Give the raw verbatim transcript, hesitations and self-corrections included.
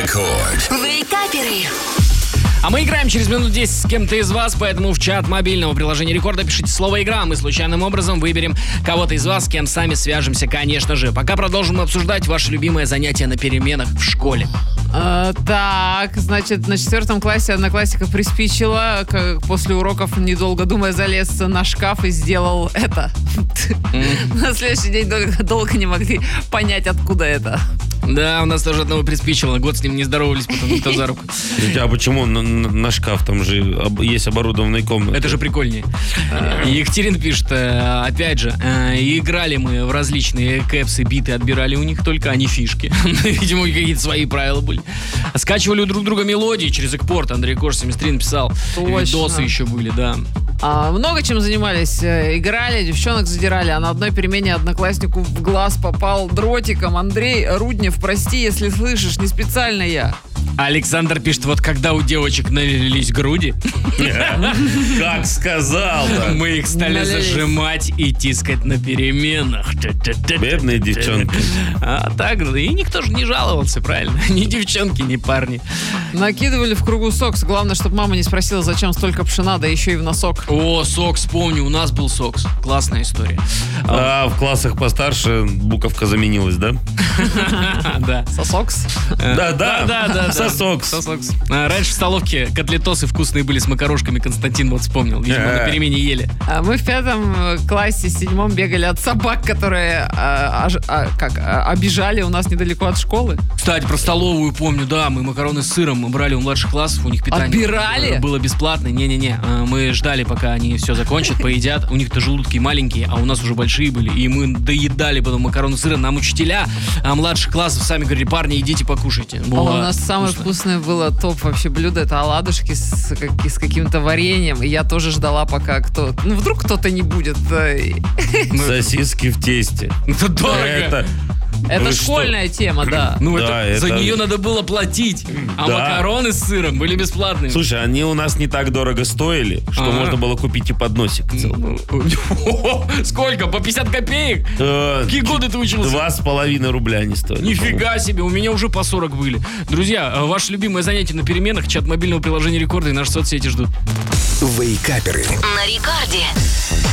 Рекорд. Вейкаперы. А мы играем через минут десять с кем-то из вас, поэтому в чат мобильного приложения Рекорда пишите слово «Игра». Мы случайным образом выберем кого-то из вас, с кем сами свяжемся, конечно же. Пока продолжим обсуждать ваше любимое занятие на переменах в школе. А, так, значит, на четвертом классе одноклассника приспичило, как после уроков, недолго думая, залез на шкаф и сделал это. На следующий день долго, долго не могли понять, откуда это. Да, у нас тоже одного приспичило. Год с ним не здоровались, потом никто за руку. А почему на, на, на шкаф? Там же об, есть оборудованные комнаты. Это же прикольнее. Екатерина пишет, э, опять же, э, играли мы в различные кэпсы, биты, отбирали у них только, а не фишки. Видимо, какие-то свои правила были. Скачивали у друг друга мелодии через экпорт. Андрей Кош семьдесят три написал. Видосы еще были, да. А, много чем занимались. Играли, девчонок задирали, а на одной перемене однокласснику в глаз попал дротиком. Андрей Руднев, прости, если слышишь, не специально я. Александр пишет, вот когда у девочек налились груди, как сказал, мы их стали зажимать и тискать на переменах. Бедные девчонки. А так, и никто же не жаловался, правильно? Ни девчонки, ни парни. Накидывали в кругу сокс. Главное, чтобы мама не спросила, зачем столько пшена, да еще и в носок. О, сокс, помню, у нас был сокс. Классная история. А в классах постарше буковка заменилась, да? Да. Сосокс? Да, да, да, да. Сосокс. Сосокс. А, раньше в столовке котлетосы вкусные были с макарошками. Константин вот вспомнил. Видимо, на перемене ели. А мы в пятом классе, седьмом бегали от собак, которые а, а, как, а, обижали у нас недалеко от школы. Кстати, про столовую помню, да, мы макароны с сыром мы брали у младших классов, у них питание Отбирали? было бесплатно. Не-не-не, мы ждали, пока они все закончат, поедят. У них-то желудки маленькие, а у нас уже большие были. И мы доедали потом макароны с сыром. Нам учителя а младших классов сами говорили, парни, идите покушайте. Было а у нас самое вкусно. вкусное было топ вообще блюдо. Это оладушки с, как, с каким-то вареньем. И я тоже ждала, пока кто... Ну, вдруг кто-то не будет. Сосиски в тесте. Это дорого. Это... Это Вы школьная что? тема, да. Ну, Да, это, за это- нее надо было платить. А Да. макароны с сыром были бесплатные. Слушай, они у нас не так дорого стоили, что Ага. можно было купить и подносик целый. Сколько? По пятьдесят копеек? Э, Какие годы ты учился? Два с половиной рубля они стоили. Нифига себе, у меня уже по сорок были. Друзья, ваше любимое занятие на переменах, чат мобильного приложения Рекорда и наши соцсети ждут. Вейкаперы. На рекорде.